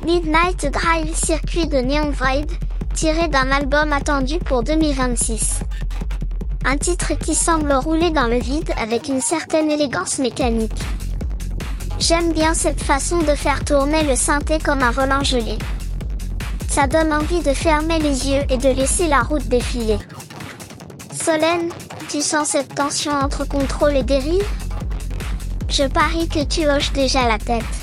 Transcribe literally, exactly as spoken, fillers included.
Midnight Drive circuit de Neon Vibe, tiré d'un album attendu pour deux mille vingt-six. Un titre qui semble rouler dans le vide avec une certaine élégance mécanique. J'aime bien cette façon de faire tourner le synthé comme un volant gelé. Ça donne envie de fermer les yeux et de laisser la route défiler. Solène, tu sens cette tension entre contrôle et dérive? Je parie que tu hoches déjà la tête.